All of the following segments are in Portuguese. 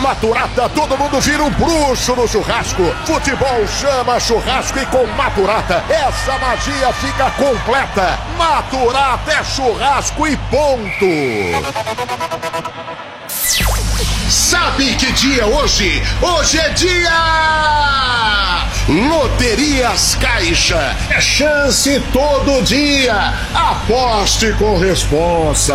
Maturata, todo mundo vira um bruxo no churrasco. Futebol chama churrasco e com Maturata essa magia fica completa. Maturata é churrasco e ponto. Sabe que dia é hoje? Hoje é dia Loterias Caixa. É chance todo dia. Aposte com responsa.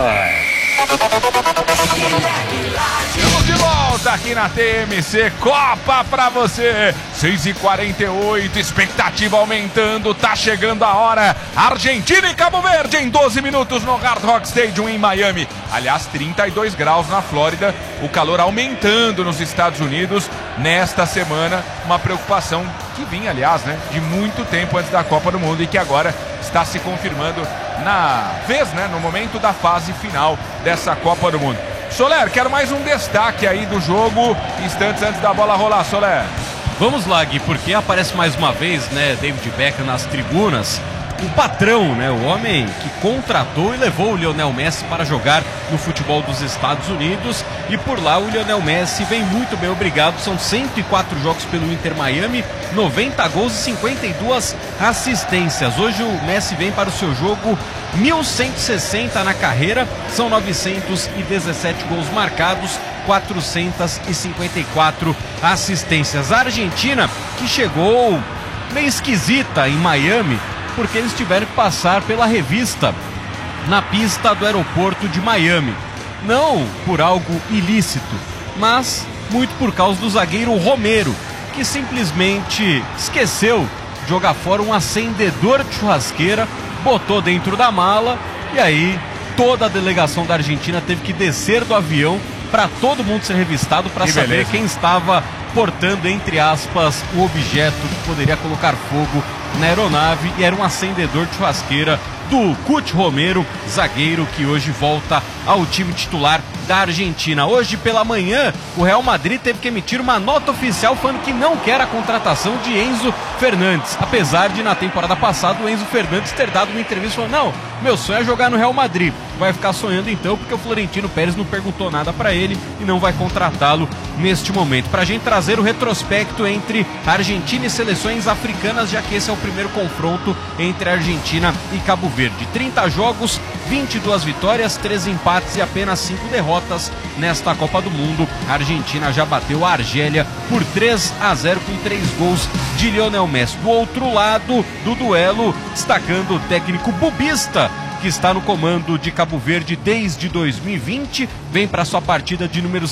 Estamos de volta aqui na TMC Copa pra você. 6h48, expectativa aumentando, tá chegando a hora. Argentina e Cabo Verde em 12 minutos no Hard Rock Stadium em Miami. Aliás, 32 graus na Flórida, o calor aumentando nos Estados Unidos nesta semana. Uma preocupação que vinha, aliás, né, de muito tempo antes da Copa do Mundo e que agora está se confirmando no momento da fase final dessa Copa do Mundo. Soler, quero mais um destaque aí do jogo, instantes antes da bola rolar, Soler. Vamos lá, Gui, porque aparece mais uma vez, né, David Beckham nas tribunas. O patrão, né, o homem que contratou e levou o Lionel Messi para jogar no futebol dos Estados Unidos. E por lá o Lionel Messi vem muito bem, obrigado. São 104 jogos pelo Inter Miami, 90 gols e 52 assistências. Hoje o Messi vem para o seu jogo 1160 na carreira, são 917 gols marcados, 454 assistências. A Argentina, que chegou meio esquisita em Miami, porque eles tiveram que passar pela revista na pista do aeroporto de Miami. Não por algo ilícito, mas muito por causa do zagueiro Romero, que simplesmente esqueceu de jogar fora um acendedor de churrasqueira, botou dentro da mala e aí toda a delegação da Argentina teve que descer do avião para todo mundo ser revistado para saber beleza. Quem estava portando, entre aspas, o objeto que poderia colocar fogo na aeronave, e era um acendedor de churrasqueira do Cuti Romero, zagueiro que hoje volta ao time titular da Argentina. Hoje pela manhã, o Real Madrid teve que emitir uma nota oficial falando que não quer a contratação de Enzo Fernandes, apesar de na temporada passada o Enzo Fernandes ter dado uma entrevista falando: não, meu sonho é jogar no Real Madrid. Vai ficar sonhando então, porque o Florentino Pérez não perguntou nada para ele e não vai contratá-lo neste momento. Pra gente trazer o retrospecto entre Argentina e seleções africanas, já que esse é o primeiro confronto entre Argentina e Cabo Verde. 30 jogos, 22 vitórias, 13 empates e apenas 5 derrotas nesta Copa do Mundo. A Argentina já bateu a Argélia por 3-0 com 3 gols de Lionel Messi. Do outro lado do duelo, destacando o técnico bubista, que está no comando de Cabo Verde desde 2020, vem para sua partida de número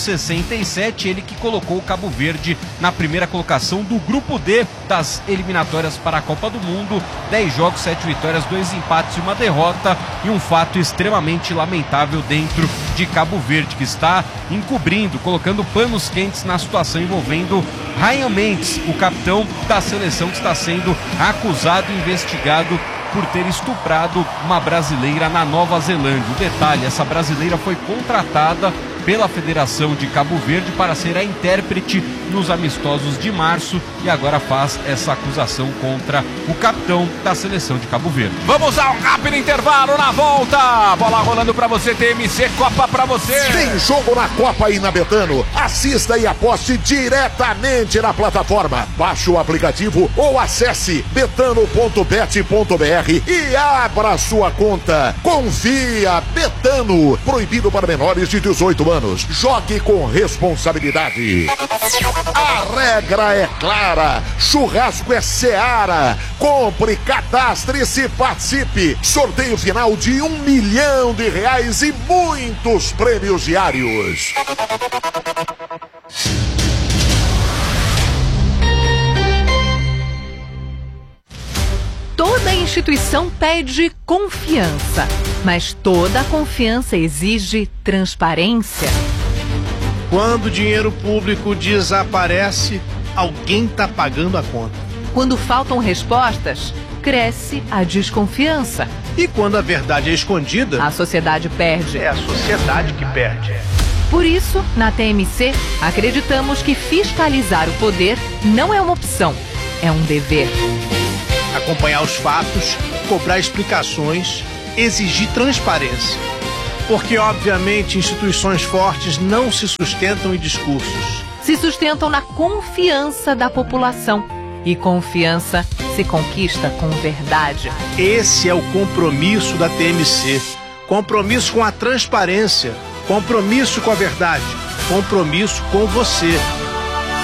67, ele que colocou o Cabo Verde na primeira colocação do grupo D das eliminatórias para a Copa do Mundo. 10 jogos, 7 vitórias, 2 empates e 1 derrota, e um fato extremamente lamentável dentro de Cabo Verde, que está encobrindo, colocando panos quentes na situação envolvendo Ryan Mendes, o capitão da seleção, que está sendo acusado e investigado por ter estuprado uma brasileira na Nova Zelândia. O detalhe, essa brasileira foi contratada pela Federação de Cabo Verde para ser a intérprete nos amistosos de março e agora faz essa acusação contra o capitão da seleção de Cabo Verde. Vamos ao rápido intervalo, na volta. Bola rolando pra você, TMC Copa pra você. Tem jogo na Copa aí na Betano. Assista e aposte diretamente na plataforma. Baixe o aplicativo ou acesse betano.bet.br e abra sua conta. Confia, Betano. Proibido para menores de 18 anos. Jogue com responsabilidade. A regra é clara. Churrasco é Seara. Compre, cadastre-se, participe. Sorteio final de R$1 milhão e muitos prêmios diários. Toda instituição pede confiança, mas toda confiança exige transparência. Quando o dinheiro público desaparece, alguém está pagando a conta. Quando faltam respostas, cresce a desconfiança. E quando a verdade é escondida, a sociedade perde. É a sociedade que perde. Por isso, na TMC, acreditamos que fiscalizar o poder não é uma opção, é um dever. Acompanhar os fatos, cobrar explicações, exigir transparência. Porque, obviamente, instituições fortes não se sustentam em discursos, se sustentam na confiança da população. E confiança se conquista com verdade. Esse é o compromisso da TMC. Compromisso com a transparência, compromisso com a verdade, compromisso com você.